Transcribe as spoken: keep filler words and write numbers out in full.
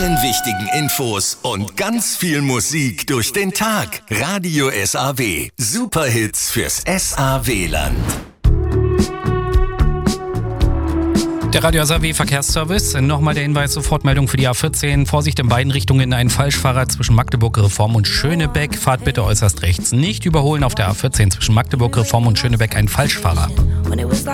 allen wichtigen Infos und ganz viel Musik durch den Tag. Radio S A W. Superhits fürs S A W-Land. Der Radio S A W Verkehrsservice. Nochmal der Hinweis, Sofortmeldung für die A vierzehn. Vorsicht in beiden Richtungen, ein Falschfahrer zwischen Magdeburg, Reform und Schönebeck. Fahrt bitte äußerst rechts. Nicht überholen auf der A vierzehn zwischen Magdeburg, Reform und Schönebeck, ein Falschfahrer.